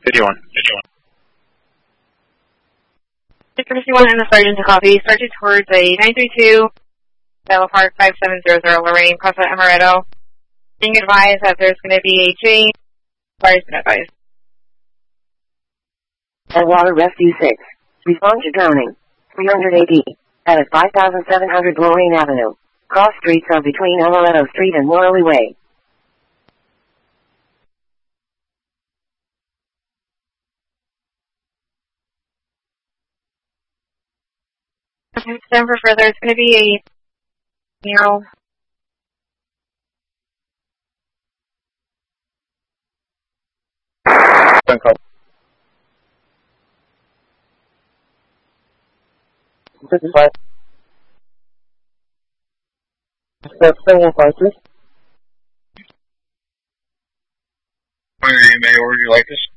51. 51 and the sergeant to copy. Sergeant towards a 932, Battle Park 5700, Lorraine, Casa Amaretto. Being advised that there's going to be a J. Fire's been advised. Water Rescue 6. Respond to drowning. 380. At 5700 Lorraine Avenue. Cross streets are between Amaretto Street and Morley Way. Stand for further. It's going to be a narrow. Phone call. 55. Step 753. May, would you like this?